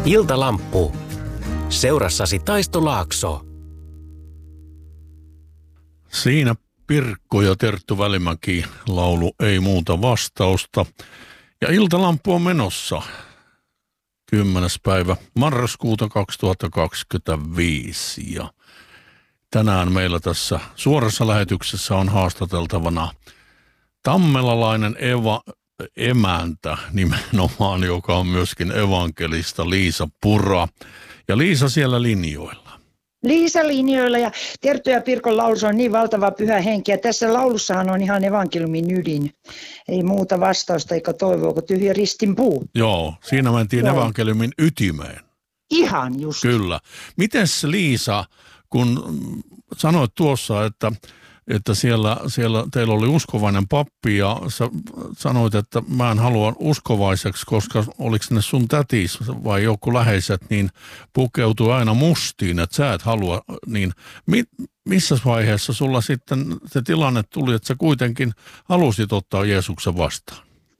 Iltalamppu. Seurassasi Taisto Laakso. Siinä Pirkko ja Terttu Välimäki laulu Ei muuta vastausta. Ja Iltalamppu on menossa 10. päivä marraskuuta 2025. Ja tänään meillä tässä suorassa lähetyksessä on haastateltavana tammelalainen emäntä nimenomaan, joka on myöskin evankelista, Liisa Pura. Ja Liisa siellä linjoilla. Liisa linjoilla, ja Terttu ja Pirkon laulussa on niin valtava pyhä henki, ja tässä laulussahan on ihan evankeliumin ydin. Ei muuta vastausta eikä toivoa kuin tyhjä ristin puu. Joo, siinä mentiin evankeliumin ytimeen. Ihan just. Kyllä. Mites Liisa, kun sanoit tuossa, että siellä teillä oli uskovainen pappi ja sä sanoit, että mä en halua uskovaiseksi, koska oliko ne sun tätis vai joku läheiset, niin pukeutui aina mustiin, että sä et halua, niin missä vaiheessa sulla sitten se tilanne tuli, että sä kuitenkin halusit ottaa Jeesuksen vastaan?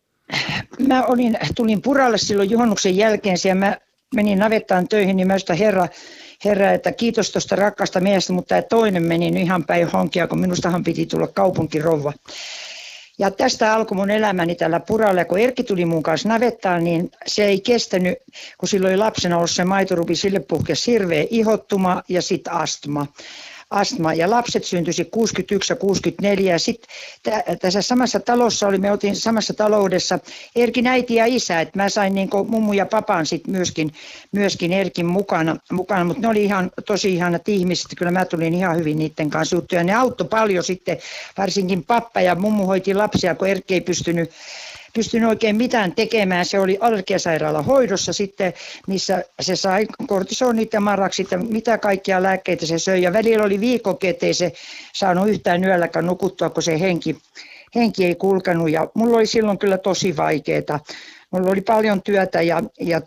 Mä tulin Puralle silloin juhannuksen jälkeen ja mä menin navettaan töihin, niin mä sitä Herra, että kiitos tuosta rakkaasta miestä, mutta tämä toinen meni ihan päin honkia, kun minustahan piti tulla kaupunkirouva. Ja tästä alkoi mun elämäni tällä Puralla, ja kun Erkki tuli mun kanssa navettaan, niin se ei kestänyt, kun silloin oli lapsena ollut se maitorupi, sille puhkesi hirveä ihottuma ja sitten astma. Ja lapset syntyisi 61 ja 64, ja sitten tässä samassa talossa me oltiin samassa taloudessa Erkin äiti ja isä, että mä sain niin kuin mummu ja papan sitten myöskin Erkin mukana, mutta ne oli ihan tosi ihanat ihmiset, kyllä mä tulin ihan hyvin niiden kanssa juttuja, ne auttoi paljon sitten, varsinkin pappa ja mummu hoiti lapsia, kun Erkki ei pystynyt oikein mitään tekemään. Se oli allergiasairaalan hoidossa sitten, missä se sai kortisonit ja maraksit ja mitä kaikkia lääkkeitä se söi. Ja välillä oli viikkokin, ettei se saanut yhtään yölläkään nukuttua, kun se henki ei kulkenut. Ja mulla oli silloin kyllä tosi vaikeaa. Mulla oli paljon työtä ja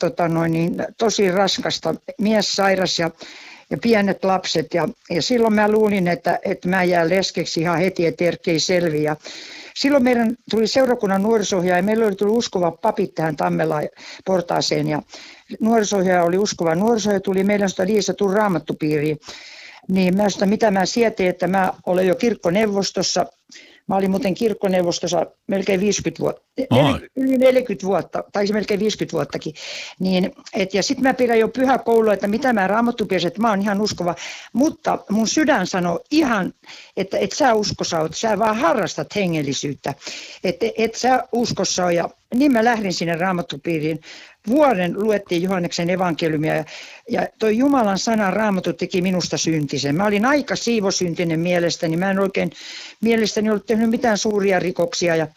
tosi raskasta. Mies sairas ja pienet lapset. Ja silloin mä luulin, että mä jään leskeksi ihan heti, että Erkki ei selviä. Silloin meidän tuli seurakunnan nuorisohjaaja ja meillä oli tullut uskova papit tähän Tammelaan portaaseen ja nuorisohjaaja oli uskova nuorisohjaaja, tuli meidän sitä Liisa tuu raamattupiiriin. Niin mä sitä, mitä mä sietin, että mä olen jo kirkkoneuvostossa. Mä olin muuten kirkkoneuvostossa melkein 50 vuotta, yli 40 vuotta, tai melkein 50 vuottakin. Niin, ja sitten mä pidän jo pyhäkoulua, että mitä mä raamattupiirissä, että mä oon ihan uskova. Mutta mun sydän sanoi ihan, että et sä uskossa oot, sä vaan harrastat hengellisyyttä. Että et sä uskossa oot. Ja niin mä lähdin sinne raamattupiiriin. Vuoden luettiin Johanneksen evankeliumia ja toi Jumalan sana Raamattu teki minusta syntisen. Mä olin aika siivosyntinen mielestäni. Mä en oikein mielestäni ollut tehnyt mitään suuria rikoksia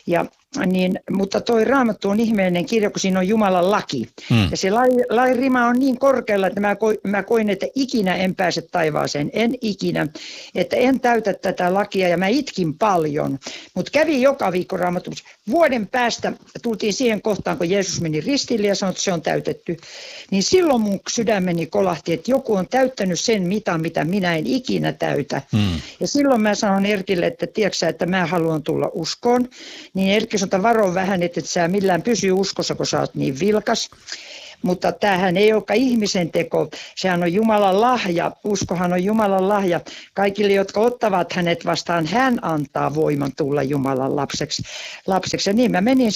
mutta toi Raamattu on ihmeellinen kirja, kun siinä on Jumalan laki. Ja se lain rima on niin korkealla, että mä koin, että ikinä en pääse taivaaseen. En ikinä. Että en täytä tätä lakia ja mä itkin paljon. Mutta kävi joka viikko Raamatussa. Vuoden päästä tultiin siihen kohtaan, kun Jeesus meni ristille ja sanoi, että se on täytetty. Niin silloin mun sydämeni kolahti, että joku on täyttänyt sen mitan, mitä minä en ikinä täytä. Ja silloin mä sanon Erkille, että tiedätkö että mä haluan tulla uskoon. Niin Erkki sanoi, varo vähän, että et sä millään pysy uskossa, kun sä oot niin vilkas. Mutta tämähän ei olekaan ihmisen teko, sehän on Jumalan lahja, uskohan on Jumalan lahja. Kaikille, jotka ottavat hänet vastaan, hän antaa voiman tulla Jumalan lapseksi. Ja niin mä menin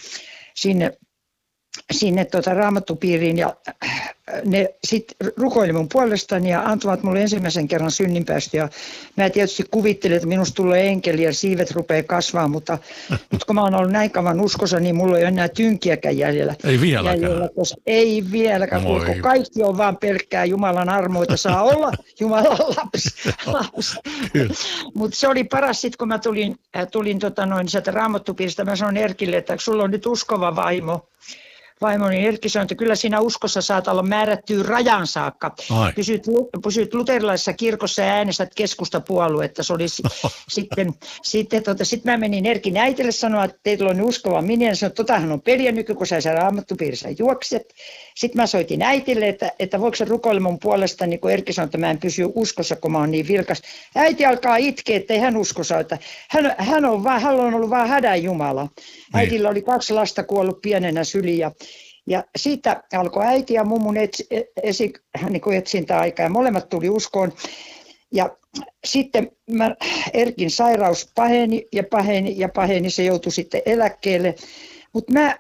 sinne raamattupiiriin ja ne sitten rukoili mun puolestani ja antoivat mulle ensimmäisen kerran synninpäästö. Ja mä tietysti kuvittelin, että minusta tulee enkeli ja siivet rupeaa kasvaa, mutta kun mä oon ollut näin kauan uskossa, niin mulla ei ole enää tynkiäkään jäljellä. Ei vieläkään. Ei vieläkään, kun kaikki on vaan pelkkää Jumalan armoita, saa olla Jumalan lapsi. Mutta se oli paras sitten, kun mä tulin sieltä raamattupiiristä, mä sanoin Erkille, että sulla on nyt uskova vaimoni Erkki sanoi, että kyllä siinä uskossa saat olla määrättyä rajan saakka. Pysyt luterilaisessa kirkossa ja äänestät keskustapuoluetta. Se oli sitten mä menin Erkin äitille sanoa, että teillä on uskova minä. Ja sanoin, että totahan on peliä nyky, kun sä raamattupiirissä juokset. Sitten mä soitin äitille, että voiko se rukoilla mun puolesta, niin kun Erkki sanoi, että mä en pysy uskossa, kun mä oon niin vilkas. Äiti alkaa itkeä, ettei hän uskossa, että hän on ollut vaan hädän Jumala. Äitillä oli 2 lasta kuollut pienenä syliin Ja siitä alkoi äiti ja mummun etsintäaika ja molemmat tuli uskoon. Ja sitten Erkin sairaus paheni ja paheni ja paheni, se joutui sitten eläkkeelle. Mutta mä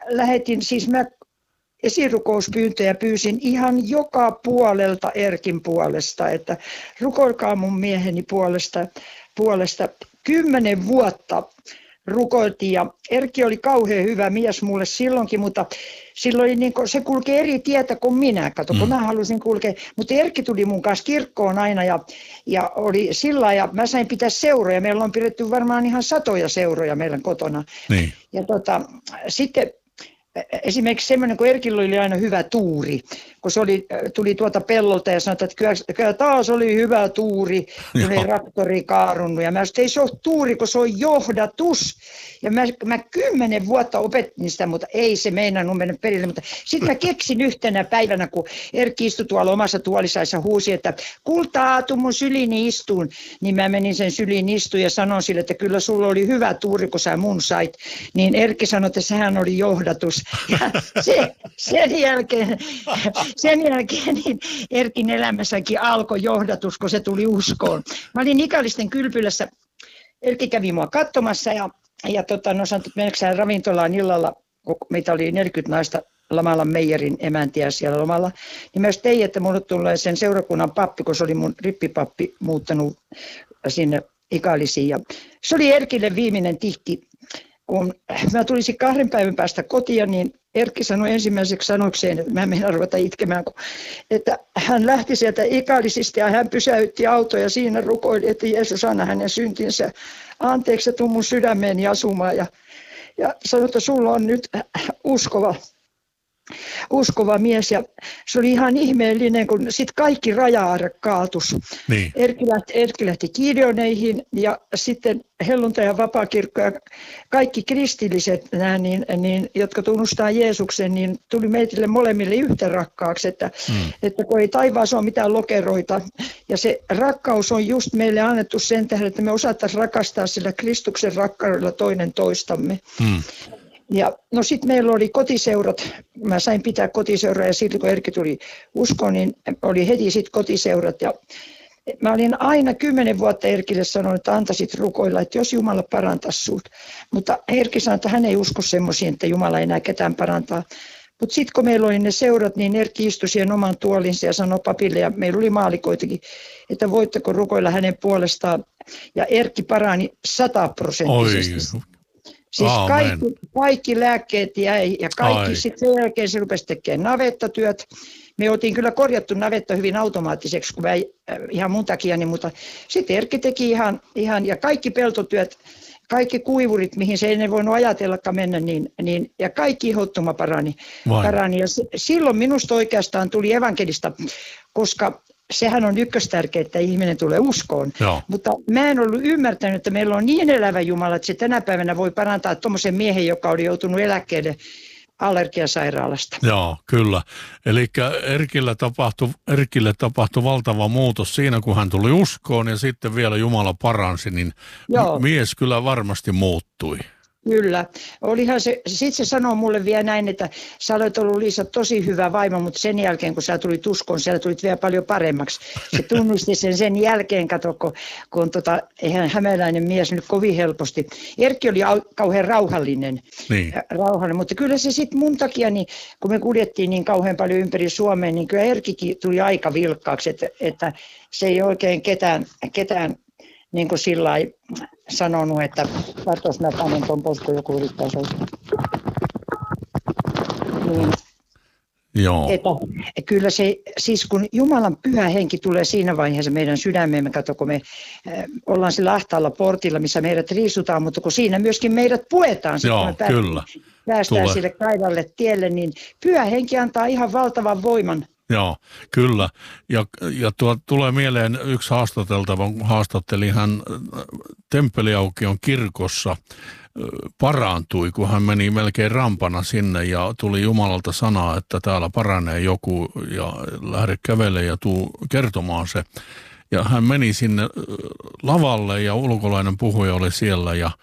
esirukouspyyntöjä pyysin ihan joka puolelta Erkin puolesta, että rukoilkaa mun mieheni puolesta. 10 vuotta rukoiltiin ja Erkki oli kauhean hyvä mies mulle silloinkin, mutta silloin se kulkee eri tietä kuin minä, kun mä halusin kulkea. Mutta Erkki tuli mun kanssa kirkkoon aina ja oli sillä ja mä sain pitää seuroja. Meillä on pidetty varmaan ihan 100 seuroja meidän kotona. Niin. Ja sitten esimerkiksi semmoinen, kun Erkillä oli aina hyvä tuuri, kun se tuli tuolta pellolta ja sanoi, että kyllä taas oli hyvä tuuri, kun ei traktori kaarunut. Ja mä sanoin, että ei se ole tuuri, kun se on johdatus. Ja mä 10 vuotta opetin sitä, mutta ei se meinannut mennä perille. Mutta sitten mä keksin yhtenä päivänä, kun Erkki istui tuolla omassa tuolissaan ja huusi, että kultaa, tuu mun syliini istuun. Niin mä menin sen syliin istuun ja sanoin sille, että kyllä sulla oli hyvä tuuri, kun sä mun sait. Niin Erkki sanoi, että sehän oli johdatus. Ja sen jälkeen niin Erkin elämässäkin alkoi johdatus, kun se tuli uskoon. Mä olin Ikallisten kylpylässä, Erkki kävi mua katsomassa ja sanoi, että meneekö ravintolaan illalla, kun meitä oli 40 naista Lamalan meijerin emäntiä siellä lomalla, niin mä tein, että mulle tulee sen seurakunnan pappi, kun se oli mun rippipappi muuttanut sinne Ikallisiin. Ja se oli Erkille viimeinen tihti. Kun mä tulisin 2 päivän päästä kotiin, niin Erkki sanoi ensimmäiseksi sanokseen, että mä menen ruveta itkemään, että hän lähti sieltä Ikallisista ja hän pysäytti autoa ja siinä rukoili, että Jeesus anna hänen syntinsä anteeksi ja tuu mun sydämeeni asumaan. Ja sanoi, että sulla on nyt uskova mies ja se oli ihan ihmeellinen, kun sitten kaikki raja-aare kaatus. Niin. Erkki lähti Gideoneihin ja sitten helluntai- ja vapaakirkko ja kaikki kristilliset, jotka tunnustaa Jeesuksen, niin tuli meille molemmille yhtä rakkaaksi, että kun ei taivaassa ole mitään lokeroita. Ja se rakkaus on just meille annettu sen tähden, että me osattaisiin rakastaa sillä Kristuksen rakkaudella toinen toistamme. Ja no sitten meillä oli kotiseurat, mä sain pitää kotiseuraa ja silti kun Erkki tuli uskoon, niin oli heti sitten kotiseurat. Ja mä olin aina 10 vuotta Erkille sanonut, että antaisit rukoilla, että jos Jumala parantaisi sut. Mutta Erkki sanoi, että hän ei usko semmoisiin, että Jumala ei enää ketään parantaa. Mutta sitten kun meillä oli ne seurat, niin Erkki istui siihen oman tuolinsa ja sanoi papille, ja meillä oli maalikoitakin, että voitteko rukoilla hänen puolestaan. Ja Erkki parani 100%. Siis kaikki lääkkeet jäi ja kaikki sitten sen jälkeen se rupesi tekemään navettatyöt. Me oltiin kyllä korjattu navetta hyvin automaattiseksi, kun ihan mun takiani, mutta sitten Erkki teki ihan ja kaikki peltotyöt, kaikki kuivurit, mihin se ei voinut ajatellakaan mennä, niin ja kaikki ihottuma parani. Ja silloin minusta oikeastaan tuli evankelista, koska sehän on ykköstärkeää, että ihminen tulee uskoon. Joo. Mutta mä en ollut ymmärtänyt, että meillä on niin elävä Jumala, että se tänä päivänä voi parantaa tuommoisen miehen, joka oli joutunut eläkkeelle allergiasairaalasta. Joo, kyllä. Eli Erkille tapahtui valtava muutos siinä, kun hän tuli uskoon ja sitten vielä Jumala paransi, niin mies kyllä varmasti muuttui. Kyllä. Olihan se, sitten se sanoo mulle vielä näin, että sä olet ollut Liisa tosi hyvä vaimo, mutta sen jälkeen kun sä tulit uskoon, sä tulit vielä paljon paremmaksi. Se tunnisti sen jälkeen, kato, kun eihän hämäläinen mies nyt kovin helposti. Erkki oli kauhean rauhallinen, mutta kyllä se sitten mun takia, niin, kun me kuljettiin niin kauhean paljon ympäri Suomeen, niin kyllä Erkkikin tuli aika vilkkaaksi, että se ei oikein ketään niin kuin sillä lailla sanonut, että katsos mä panen ton pois, kun joku yrittää soittaa. Niin, joo. Että kyllä se, siis kun Jumalan pyhä henki tulee siinä vaiheessa meidän sydämeemme, kato kun me ollaan sillä ahtaalla portilla, missä meidät riisutaan, mutta kun siinä myöskin meidät puetaan, joo, kyllä. Päästään sille kaidalle tielle, niin pyhä henki antaa ihan valtavan voiman. Joo, kyllä. Ja tulee mieleen yksi haastateltava, haastatteli hän Temppeliaukion kirkossa, parantui, kun hän meni melkein rampana sinne ja tuli Jumalalta sanaa, että täällä paranee joku ja lähde kävelemään ja tuu kertomaan se. Ja hän meni sinne lavalle ja ulkolainen puhuja oli siellä ja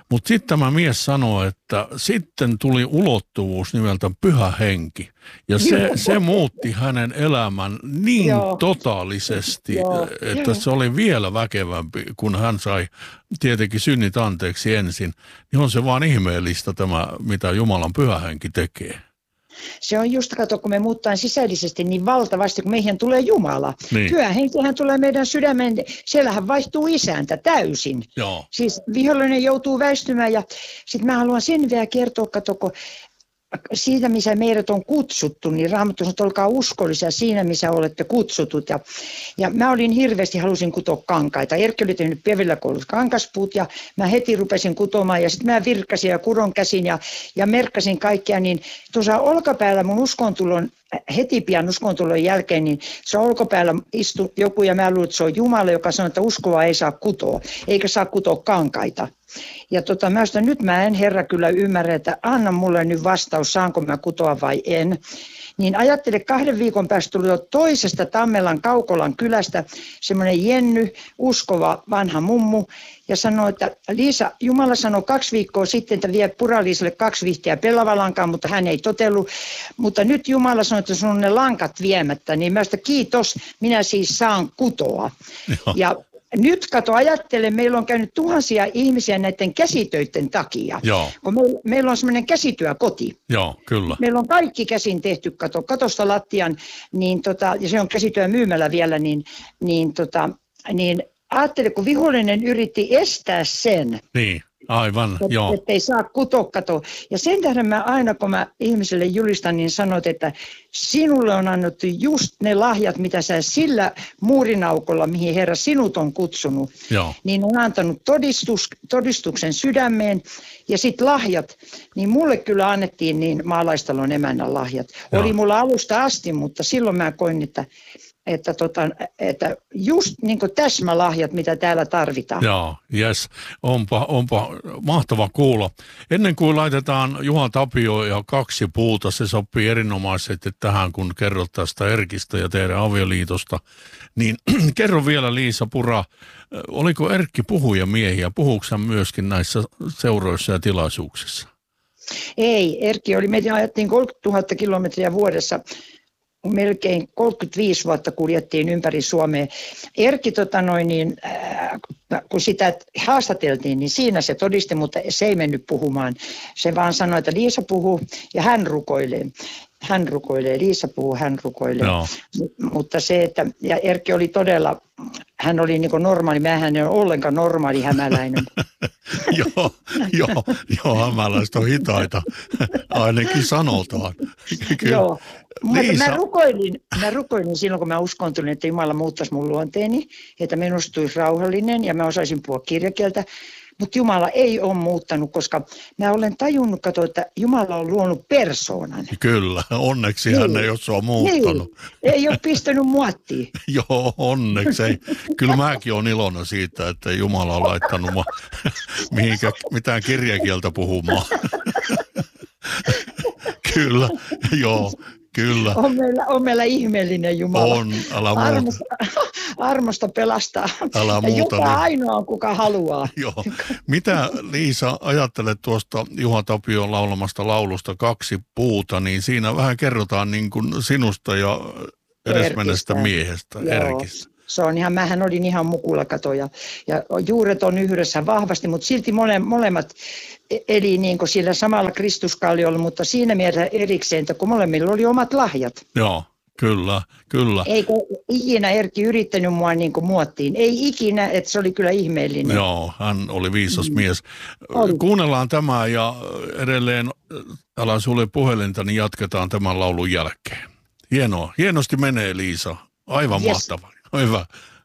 Mutta sitten tämä mies sanoi, että sitten tuli ulottuvuus nimeltä Pyhä Henki. Ja se muutti hänen elämän niin totaalisesti, että se oli vielä väkevämpi, kun hän sai tietenkin synnit anteeksi ensin. Niin on se vaan ihmeellistä tämä, mitä Jumalan Pyhä Henki tekee. Se on just, kato, kun me muuttaan sisällisesti niin valtavasti, kun meihin tulee Jumala. Niin. Pyhä Henkihän tulee meidän sydämeen, siellähän vaihtuu isäntä täysin. Joo. Siis vihollinen joutuu väistymään ja sitten mä haluan sen vielä kertoa, kato, kun siitä, missä meidät on kutsuttu, niin Raamattu sanoo, että olkaa uskollisia siinä, missä olette kutsutut. Ja mä olin hirveästi, halusin kutoa kankaita. Erkki oli tehnyt Pievilläkoulussa kankaspuut ja mä heti rupesin kutomaan ja sitten mä virkkasin ja kudon käsin ja merkkasin kaikkea. Niin tuossa olkapäällä mun uskontulon, heti pian uskontulon jälkeen, niin se olkapäällä istui joku ja mä luulen, että se on Jumala, joka sanoo, että uskoa ei saa kutoa, eikä saa kutoa kankaita. Ja mä sanoin, nyt mä en Herra kyllä ymmärrä, että anna mulle nyt vastaus, saanko mä kutoa vai en. Niin ajattele, 2 viikon päästä tuli toisesta Tammelan Kaukolan kylästä semmoinen Jenny, uskova vanha mummu, ja sanoi, että Liisa, Jumala sanoi 2 viikkoa sitten, että vie Pura-Liisalle 2 vihtiä pellavalankaa, mutta hän ei totellut. Mutta nyt Jumala sanoi, että sun on ne lankat viemättä, niin mä sanoin, kiitos, minä siis saan kutoa. Ja nyt kato, ajattele, meillä on käynyt tuhansia ihmisiä näiden käsitöiden takia. Joo. Kun meillä on semmoinen käsityökoti. Joo, kyllä. Meillä on kaikki käsin tehty, kato, katosta lattian, niin ja se on käsityö myymällä vielä, niin ajattele, kun vihollinen yritti estää sen. Niin. Aivan, joo. Että ei saa kutoa, kato. Ja sen tähden mä aina, kun mä ihmiselle julistan, niin sanot, että sinulle on annettu just ne lahjat, mitä sä sillä muurinaukolla, mihin Herra sinut on kutsunut, niin on antanut todistuksen sydämeen ja sitten lahjat. Niin mulle kyllä annettiin niin maalaistalon emännän lahjat. Joo. Oli mulla alusta asti, mutta silloin mä koin, että just niin kuin täsmälahjat, mitä täällä tarvitaan. Joo, jes. Onpa mahtava kuulla. Ennen kuin laitetaan Juha Tapio ja 2 puuta, se sopii erinomaisesti tähän, kun kerrot tästä Erkistä ja teidän avioliitosta. Niin kerro vielä, Liisa Pura, oliko Erkki puhujamiehiä? Puhuuko hän myöskin näissä seuroissa ja tilaisuuksissa? Ei, Erkki oli, me ajettiin 30 000 kilometriä vuodessa. Melkein 35 vuotta kuljettiin ympäri Suomea. Erkki, kun sitä haastateltiin, niin siinä se todisti, mutta se ei mennyt puhumaan. Se vaan sanoi, että Liisa puhuu ja hän rukoilee. Hän rukoilee, Liisa puhuu, hän rukoilee. No. Mutta se, että ja Erkki oli todella, hän oli niin kuin normaali, mähän en ole ollenkaan normaali hämäläinen. Joo, hämäläiset on hitaita, ainakin sanotaan. Joo, mutta mä rukoilin silloin, kun mä uskontelin, että Jumala muuttaisi mun luonteeni, että minusta tulisi rauhallinen ja mä osaisin puhua kirjakieltä. Mutta Jumala ei ole muuttanut, koska mä olen tajunnut, että Jumala on luonut persoonan. Kyllä, onneksi hän ei ole sua muuttanut. Ei ole pistänyt muottiin. Joo, onneksi ei. Kyllä mäkin olen iloinen siitä, että Jumala on laittanut mitään kirjakieltä puhumaan. Kyllä, joo. Kyllä. On meillä ihmeellinen Jumala. On, älä muuta. Armosta pelastaa. Älä muuta. Joka ainoa, kuka haluaa. Joo. Mitä, Liisa, ajattelet tuosta Juha Tapion laulamasta laulusta 2 puuta, niin siinä vähän kerrotaan niin kuin sinusta ja edesmennestä miehestä, Erkistä. Se on ihan, mähän olin ihan mukula, kato, ja juuret on yhdessä vahvasti, mutta silti molemmat eli niin kuin sillä samalla Kristuskalliolla, mutta siinä mielessä erikseen, että kun molemmilla oli omat lahjat. Joo, kyllä. Eikö ikinä Erkki yrittänyt mua niin kuin muottiin? Ei ikinä, että se oli kyllä ihmeellinen. Joo, hän oli viisas mies. Kuunnellaan tämä ja edelleen, älä sulle puhelinta, niin jatketaan tämän laulun jälkeen. Hienoa. Hienosti menee, Liisa. Aivan mahtavaa. Hyvä.